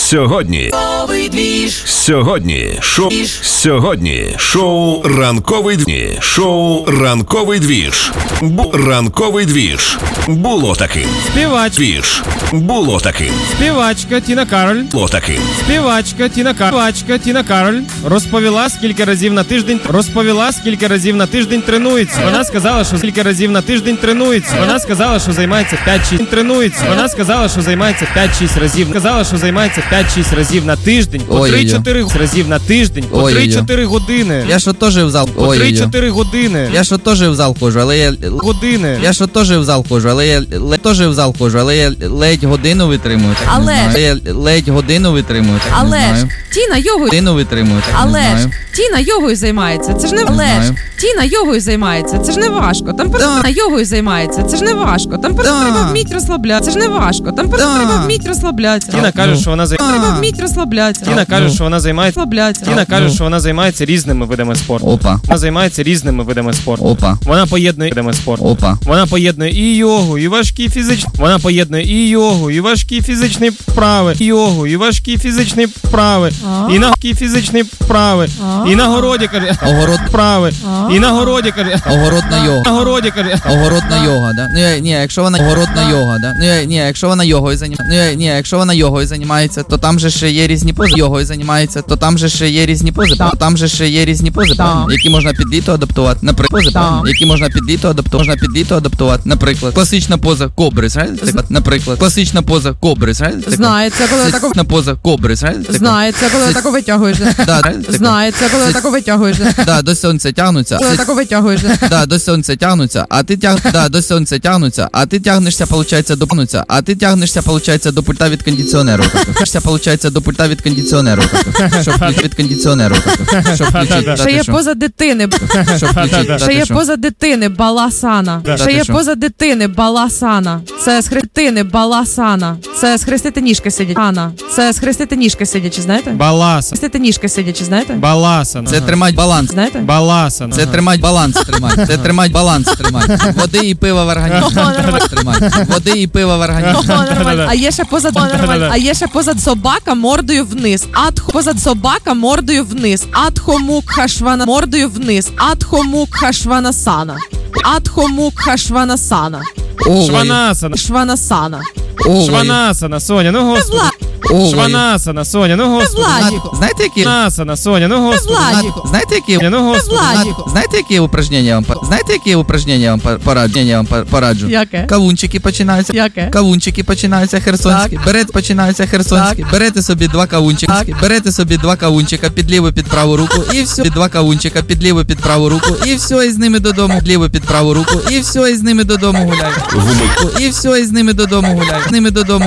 Сьогодні шоу «Ранковий двіж». Ранковий двіж. Ранковий двіж. Було таким. Двіж. Було таким. Співачка Тіна Кароль. Було таким. Співачка Тіна Кароль розповіла, скільки разів на тиждень тренується. Вона сказала, що скільки разів на тиждень тренується. Вона сказала, що займається 5-6 тренується. Вона сказала, що займається 5-6 разів. Сказала, що займається 5-6 разів на тиждень. По 3-4 разів на тиждень. По 3-4 години. Я що теж в зал. По 3-4 години. Я що теж в зал ходжу, але я години. Я що теж в зал ходжу, але я ледь годину витримую. Я ледь годину витримую. Але ж Тіна йогою. Годину витримую. Але ж Тіна йогою займається. Це ж не Тіна йогою займається. Це ж не важко. Там просто йогою займається. Це ж не важко. Там просто треба вміть розслаблятися. Це ж не важко. Там просто треба вміть розслаблятися. Тіна каже, що вона треба вміть розслаблятися. Тіна каже, що вона займається. Тіна каже, що вона займається різними видами спорту. Опа. Вона займається різними видами спорту. Опа. Вона поєднує видами спорту. Опа. Вона поєднує і йогу, і важкі фізичні. Вона поєднує і йогу, і важкі фізичні вправи. І йогу, і важкі фізичні вправи. І на фізичні вправи. І на городі каже. Огород вправи. І на городі каже. Огородна йога. На городі каже. Огородна йога, да? Ні, якщо вона огородна йога, да? Ні, якщо вона йогою займається. Ні, якщо вона йогою займається, то там же ще є різні пози. Йогою займається, то там же ще є різні пози. Там же ще є різні пози, які можна під літо адаптувати. Наприклад, які можна під літо адаптувати. Наприклад, класична поза кобри, знаєте? Наприклад, класична поза кобри, знаєте? Знається, коли таку класична поза кобри, знаєте? знається, коли таку витягуєш. Знається, коли таку витягуєш. Да, до сонця тягнуться. Коли таку витягуєш. Да, до сонця тягнуться, а ти тягнешся, получається, до пульта від кондиціонеру. До пульта від кондиціонеру. Щоб від кондиціонеру. Щоб включити. Ще є поза дитини. Щоб включити. Ще є поза дитини баласана. Ще є поза дитини баласана. Це з хрестини баласана. Це схрестити ніжки сидять. Це схрестити ніжки сидячи, знаєте? Баласа. Схрестити ніжки сидячи, знаєте? Баласана. Це тримать баланс. Знаєте? Баласана. Це тримать баланс тримать. Це тримать баланс тримать. Води і пива в організмі. Тримать. Води і пива в організмі. А є ще поза собака мордою вниз. Поза собака мордою вниз. Адхомукхашвана мордою вниз. Адхомукхашванасана. Адхомукхашванасана. Шванасана. Шванасана. Шванасана, Соня, ну господи. Шванасана, Соня, ну господи. Знаєте, які? Шванасана, Соня, ну господи. Знаєте, які? Ну господи. Знаєте, які упражнення я вам пораджу? Яке? Кавунчики починаються. Яке? Кавунчики починаються херсонські. Берете собі два кавунчика під ліву, під праву руку. І все. Два кавунчика під ліву, під праву руку. І все, і з ними додому. Ліву, під праву руку. І все, і з ними додому гуляй. І все, і з ними додому гуляй. З ними додому